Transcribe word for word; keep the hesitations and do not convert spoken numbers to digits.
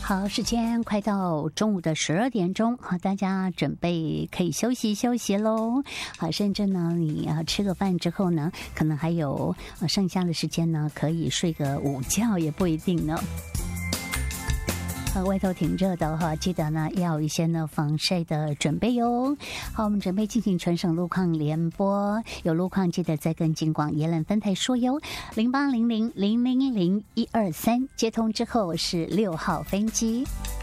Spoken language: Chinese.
好，时间快到中午的十二点钟，好，大家准备可以休息休息喽。好，甚至呢，你啊吃个饭之后呢，可能还有呃剩下的时间呢，可以睡个午觉也不一定呢。呃，外头挺热的哈，记得呢要有一些呢防晒的准备哟。好，我们准备进行全省路况联播，有路况记得再跟金广宜兰分台说哟。零八零零零零零一二三接通之后是六号分机。